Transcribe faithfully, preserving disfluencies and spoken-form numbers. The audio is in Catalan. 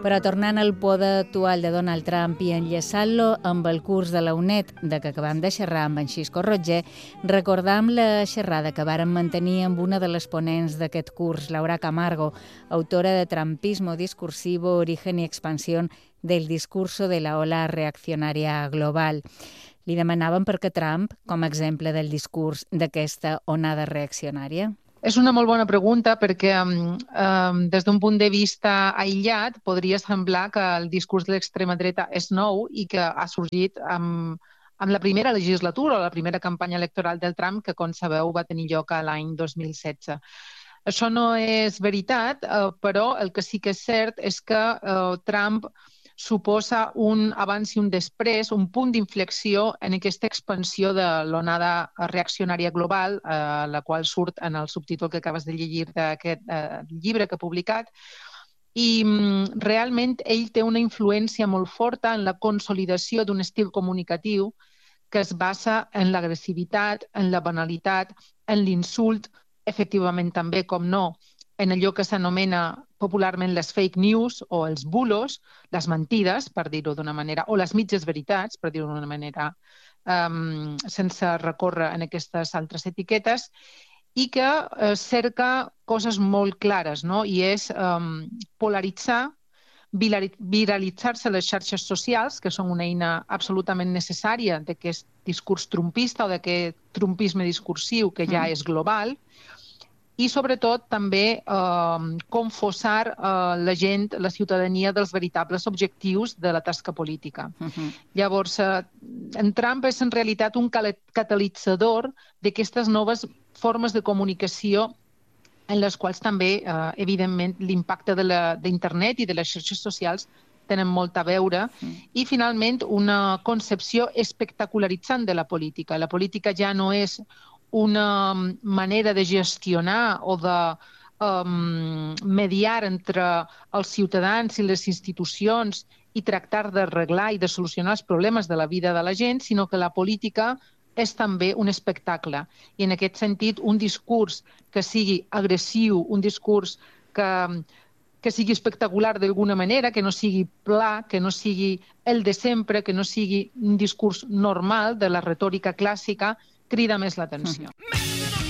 Però tornant al poder actual de Donald Trump i enllaçant-lo amb el curs de la UNED de què acabam de xerrar amb en Xisco Roger, recordam la xerrada que vàrem mantenir amb una de les ponents d'aquest curs, Laura Camargo, autora de Trumpismo discursivo, origen y expansión del discurso de la ola reaccionària global. Li demanàvem per què Trump com a exemple del discurs d'aquesta onada reaccionària. És una molt bona pregunta perquè um, des d'un punt de vista aïllat podria semblar que el discurs de l'extrema dreta és nou i que ha sorgit amb, amb la primera legislatura o la primera campanya electoral del Trump, que, com sabeu, va tenir lloc a l'any dos mil setze. Això no és veritat, eh, però el que sí que és cert és que eh, Trump suposa un abans i un després, un punt d'inflexió en aquesta expansió de l'onada reaccionària global, eh, la qual surt en el subtítol que acabes de llegir d'aquest eh, llibre que ha publicat. I mm, realment ell té una influència molt forta en la consolidació d'un estil comunicatiu que es basa en l'agressivitat, en la banalitat, en l'insult, efectivament també, com no, en allò que s'anomena popularment les fake news o els bulos, les mentides, per dir-ho d'una manera, o les mitges veritats, per dir-ho d'una manera, um, sense recórrer en aquestes altres etiquetes, i que uh, cerca coses molt clares, no? I és um, polaritzar, viralitzar-se les xarxes socials, que són una eina absolutament necessària d'aquest discurs trumpista o d'aquest trumpisme discursiu que ja és global, i sobretot també eh, confosar eh, la gent, la ciutadania dels veritables objectius de la tasca política. Uh-huh. Llavors, eh, en Trump és en realitat un catalitzador d'aquestes noves formes de comunicació en les quals també, eh, evidentment, l'impacte d'internet i de les xarxes socials tenen molt a veure, uh-huh. I finalment una concepció espectacularitzant de la política. La política ja no és una manera de gestionar o de um, mediar entre els ciutadans i les institucions i tractar d'arreglar i de solucionar els problemes de la vida de la gent, sinó que la política és també un espectacle. I en aquest sentit, un discurs que sigui agressiu, un discurs que, que sigui espectacular d'alguna manera, que no sigui pla, que no sigui el de sempre, que no sigui un discurs normal de la retòrica clàssica, crida més l'atenció. Mm.